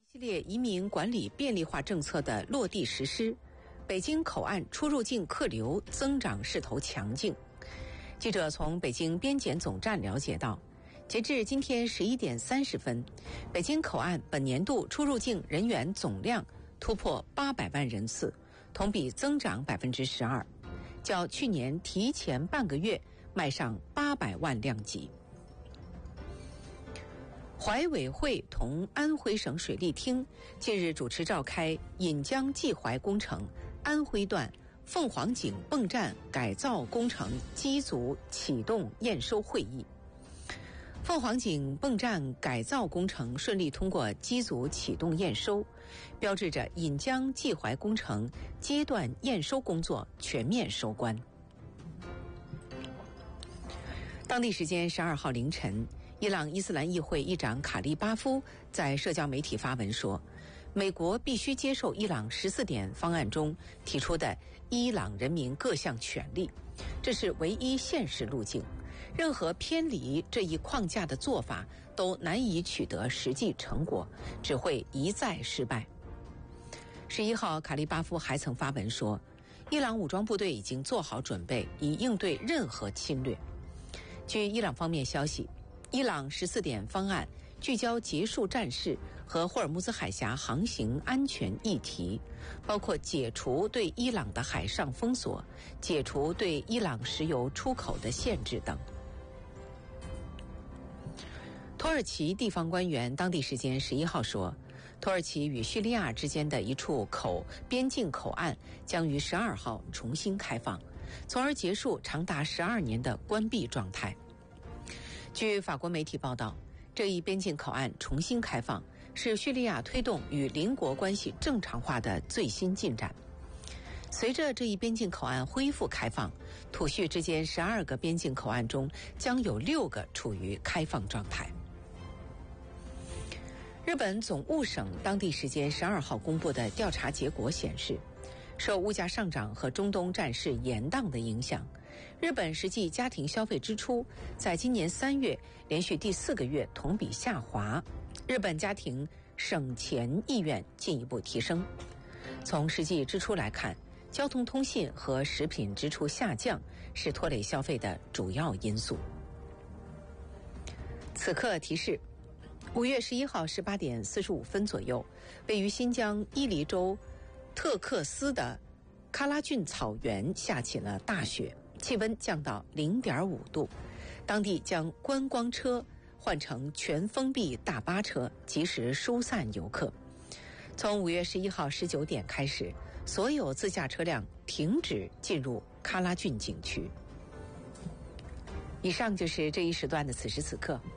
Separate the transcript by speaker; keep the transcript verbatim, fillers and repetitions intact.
Speaker 1: 系列移民管理便利化政策的落地实施，北京口岸出入境客流增长势头强劲。记者从北京边检总站了解到，截至今天十一点三十分，北京口岸本年度出入境人员总量突破八百万人次，同比增长百分之十二，较去年提前半个月迈上八百万量级。怀委会同安徽省水利厅近日主持召开引江济淮工程安徽段凤凰井泵站改造工程机组启动验收会议。凤凰井泵站改造工程顺利通过机组启动验收，标志着引江济淮工程阶段验收工作全面收官。当地时间十二号凌晨，伊朗伊斯兰议会议长卡利巴夫在社交媒体发文说，美国必须接受伊朗十四点方案中提出的伊朗人民各项权利，这是唯一现实路径，任何偏离这一框架的做法都难以取得实际成果，只会一再失败。十一号，卡利巴夫还曾发文说，伊朗武装部队已经做好准备，以应对任何侵略。据伊朗方面消息，伊朗十四点方案聚焦结束战事和霍尔木兹海峡航行安全议题，包括解除对伊朗的海上封锁，解除对伊朗石油出口的限制等。土耳其地方官员当地时间十一号说，土耳其与叙利亚之间的一处口边境口岸将于十二号重新开放，从而结束长达十二年的关闭状态。据法国媒体报道，这一边境口岸重新开放是叙利亚推动与邻国关系正常化的最新进展。随着这一边境口岸恢复开放，土叙之间十二个边境口岸中将有六个处于开放状态。日本总务省当地时间十二号公布的调查结果显示，受物价上涨和中东战事延宕的影响，日本实际家庭消费支出在今年三月连续第四个月同比下滑，日本家庭省钱意愿进一步提升。从实际支出来看，交通通信和食品支出下降是拖累消费的主要因素。此刻提示，五月十一号十八点四十五分左右，位于新疆伊犁州特克斯的喀拉峻草原下起了大雪，气温降到 零点五度，当地将观光车换成全封闭大巴车，及时疏散游客。从五月十一号十九点开始，所有自驾车辆停止进入喀拉峻景区。以上就是这一时段的此时此刻。